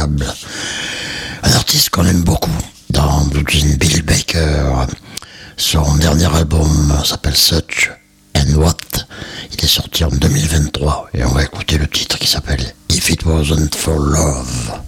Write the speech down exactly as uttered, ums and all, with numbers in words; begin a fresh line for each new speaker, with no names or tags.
incroyable. Un artiste qu'on aime beaucoup dans Blue Bill Baker. Son dernier album s'appelle Such and What. Il est sorti en deux mille vingt-trois et on va écouter le titre qui s'appelle If It Wasn't For Love.